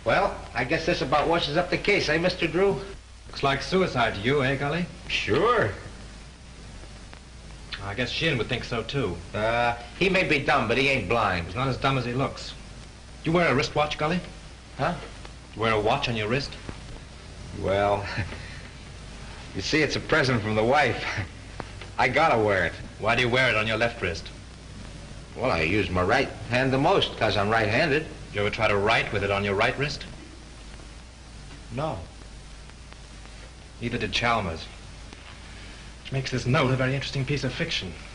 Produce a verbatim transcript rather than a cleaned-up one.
Well, I guess this about washes up the case, eh, Mister Drew? Looks like suicide to you, eh, Gully? Sure. I guess Sheehan would think so, too. Uh, he may be dumb, but he ain't blind. He's not as dumb as he looks. You wear a wristwatch, Gully? Huh? You wear a watch on your wrist? Well, you see, it's a present from the wife. I gotta wear it. Why do you wear it on your left wrist? Well, I use my right hand the most, because I'm right-handed. You ever try to write with it on your right wrist? No. Neither did Chalmers. Which makes this note a very interesting piece of fiction.